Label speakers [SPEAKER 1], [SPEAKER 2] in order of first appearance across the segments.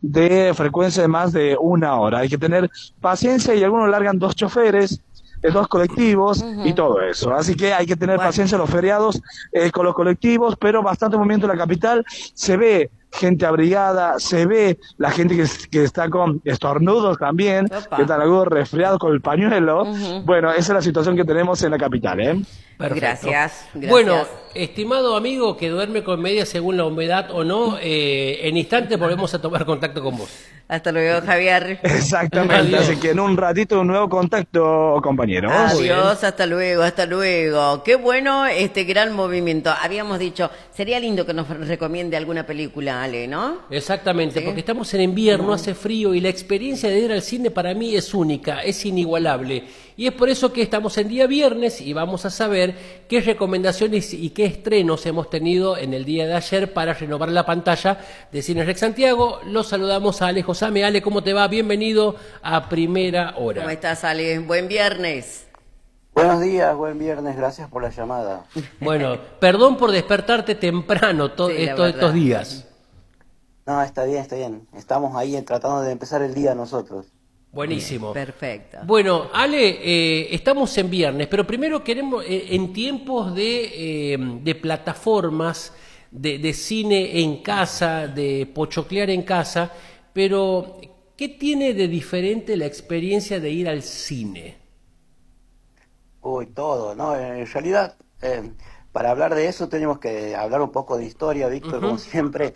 [SPEAKER 1] de frecuencia de más de 1 hora. Hay que tener paciencia y algunos largan 2 choferes, 2 colectivos y
[SPEAKER 2] Ujú.
[SPEAKER 1] todo eso. Así que hay que tener
[SPEAKER 2] Bueno,
[SPEAKER 1] paciencia los feriados con los colectivos, pero bastante movimiento en la capital. Se ve gente abrigada, se ve la gente que está con estornudos también, que
[SPEAKER 2] opa.
[SPEAKER 1] están algunos resfriados con el pañuelo.
[SPEAKER 2] Ujú.
[SPEAKER 1] Bueno, esa es la situación que tenemos en la capital, ¿eh?
[SPEAKER 3] Perfecto.
[SPEAKER 2] Gracias,
[SPEAKER 3] Bueno,
[SPEAKER 2] gracias.
[SPEAKER 3] estimado amigo que duerme con media según la humedad o no, en instantes volvemos a tomar contacto con vos.
[SPEAKER 2] Hasta luego, Javier.
[SPEAKER 1] Exactamente, así que
[SPEAKER 3] Adiós.
[SPEAKER 1] en un ratito un nuevo contacto, compañeros.
[SPEAKER 3] Muy bien.
[SPEAKER 2] Adiós, hasta luego, hasta luego. Qué bueno este gran movimiento. Habíamos dicho, sería lindo que nos recomiende alguna película, Ale, ¿no?
[SPEAKER 3] Exactamente, porque
[SPEAKER 2] Sí.
[SPEAKER 3] estamos en invierno, hace frío y la experiencia de ir al cine para mí es única, es inigualable. Y es por eso que estamos en día viernes y vamos a saber qué recomendaciones y qué estrenos hemos tenido en el día de ayer para renovar la pantalla de Cines Rex Santiago. Los saludamos a Ale Josame. Ale, ¿cómo te va? Bienvenido a Primera
[SPEAKER 2] ¿Cómo
[SPEAKER 3] Hora.
[SPEAKER 2] estás, Ale? Buen viernes.
[SPEAKER 4] Buenos días, buen viernes, gracias por la llamada.
[SPEAKER 3] Bueno, perdón por despertarte temprano
[SPEAKER 2] Sí, la
[SPEAKER 3] estos
[SPEAKER 2] verdad.
[SPEAKER 3] días.
[SPEAKER 4] No, está bien, está bien. Estamos ahí tratando de empezar el día nosotros.
[SPEAKER 3] Buenísimo.
[SPEAKER 2] Perfecto.
[SPEAKER 3] Bueno, Ale, estamos en viernes, pero primero queremos, en tiempos de plataformas, de cine en casa, de pochoclear en casa, pero ¿qué tiene de diferente la experiencia de ir al cine?
[SPEAKER 4] Uy, todo, ¿no? En realidad, para hablar de eso tenemos que hablar un poco de historia, Víctor, como
[SPEAKER 3] Ujú.
[SPEAKER 4] siempre.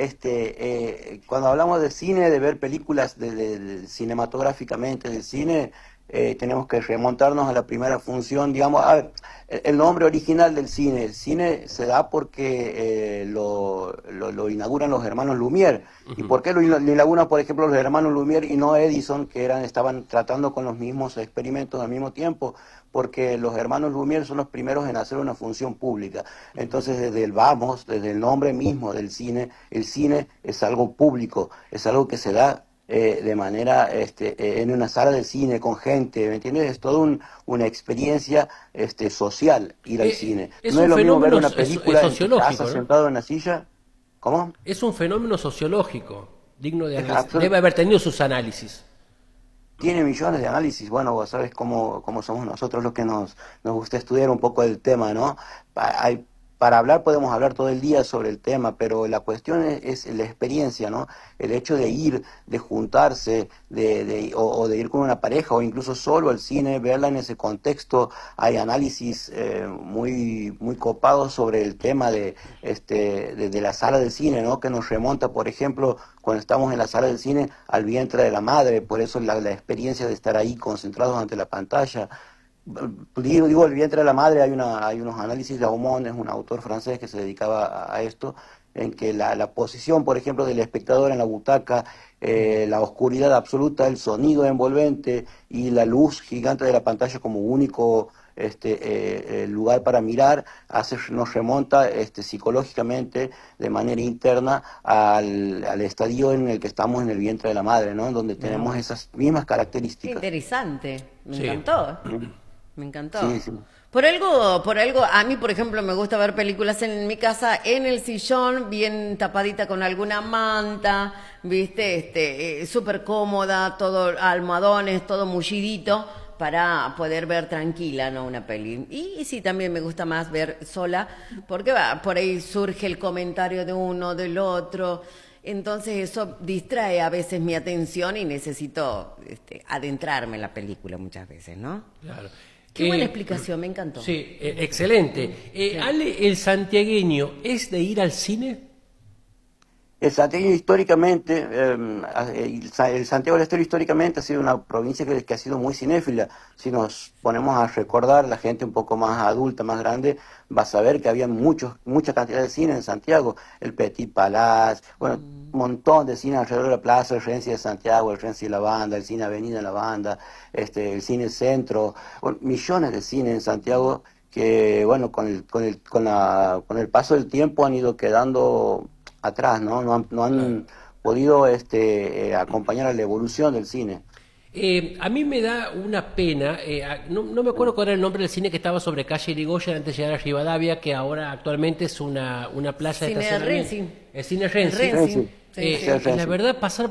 [SPEAKER 4] Cuando hablamos de cine, de ver películas cinematográficamente del cine, tenemos que remontarnos a la primera función, digamos, a ver, el nombre original del cine. El cine se da porque lo inauguran los hermanos Lumière. ¿Y
[SPEAKER 3] Ujú.
[SPEAKER 4] por qué lo inauguran, por ejemplo, los hermanos Lumière y no Edison, que estaban tratando con los mismos experimentos al mismo tiempo? Porque los hermanos Lumière son los primeros en hacer una función pública. Entonces, desde el nombre mismo del cine, el cine es algo público, es algo que se da de manera en una sala de cine con gente, ¿me entiendes? Es toda una experiencia social ir al cine.
[SPEAKER 3] Es
[SPEAKER 4] No es
[SPEAKER 3] un
[SPEAKER 4] lo mismo ver
[SPEAKER 3] fenómeno
[SPEAKER 4] una
[SPEAKER 3] es
[SPEAKER 4] película en tu casa
[SPEAKER 3] sociológico, ¿no?
[SPEAKER 4] sentado en la silla. ¿Cómo?
[SPEAKER 3] Es un fenómeno sociológico, digno de
[SPEAKER 4] Es
[SPEAKER 3] análisis.
[SPEAKER 4] absolut-
[SPEAKER 3] Debe haber tenido sus análisis.
[SPEAKER 4] Tiene millones de análisis. Bueno, vos sabés cómo somos nosotros los que nos gusta estudiar un poco el tema, ¿no? Para hablar podemos hablar todo el día sobre el tema, pero la cuestión es la experiencia, ¿no? El hecho de ir, de juntarse, o de ir con una pareja o incluso solo al cine, verla en ese contexto. Hay análisis muy copados sobre el tema de la sala del cine, ¿no? Que nos remonta, por ejemplo, cuando estamos en la sala del cine, al vientre de la madre. Por eso la experiencia de estar ahí concentrados ante la pantalla. Digo, el vientre de la madre, hay unos análisis de Aumont, es un autor francés que se dedicaba a esto, en que la posición, por ejemplo, del espectador en la butaca, la oscuridad absoluta, el sonido envolvente y la luz gigante de la pantalla como único lugar para mirar, nos remonta psicológicamente de manera interna al estadio en el que estamos en el vientre de la madre, ¿no? Donde tenemos esas mismas
[SPEAKER 2] Qué
[SPEAKER 4] características.
[SPEAKER 2] interesante. Me
[SPEAKER 3] Sí.
[SPEAKER 2] encantó. Me encantó.
[SPEAKER 4] Sí, sí.
[SPEAKER 2] Por algo, a mí, por ejemplo, me gusta ver películas en mi casa, en el sillón, bien tapadita con alguna manta, viste, súper cómoda, todo almohadones, todo mullidito, para poder ver tranquila, ¿no? Una peli. Y sí, también me gusta más ver sola, porque va, por ahí surge el comentario de uno, del otro. Entonces eso distrae a veces mi atención y necesito adentrarme en la película muchas veces, ¿no?
[SPEAKER 3] Claro.
[SPEAKER 2] Qué buena explicación, me encantó.
[SPEAKER 3] Sí, excelente.
[SPEAKER 2] Sí.
[SPEAKER 3] Ale, el santiagueño, ¿es de ir al cine?
[SPEAKER 4] El Santiago históricamente, el Santiago del Estero históricamente ha sido una provincia que ha sido muy cinéfila. Si nos ponemos a recordar, la gente un poco más adulta, más grande, va a saber que había mucha cantidad de cine en Santiago. El Petit Palace, bueno, un montón de cine alrededor de la plaza, el Renzi de Santiago, el Renzi de la Banda, el cine Avenida de la Banda, el cine Centro, bueno, millones de cine en Santiago que, bueno, con el paso del tiempo han ido quedando atrás, ¿no? No
[SPEAKER 3] Claro.
[SPEAKER 4] han podido acompañar a la evolución del cine.
[SPEAKER 3] A mí me da una pena, no me acuerdo cuál era el nombre del cine que estaba sobre calle Irigoyen antes de llegar a Rivadavia, que ahora actualmente es una playa de
[SPEAKER 2] Cine
[SPEAKER 3] estacionamiento.
[SPEAKER 2] Renzi.
[SPEAKER 3] El cine
[SPEAKER 2] El
[SPEAKER 3] Renzi.
[SPEAKER 2] Renzi.
[SPEAKER 4] Renzi,
[SPEAKER 2] Sí,
[SPEAKER 4] sí, el
[SPEAKER 3] La
[SPEAKER 4] Renzi.
[SPEAKER 3] verdad, pasar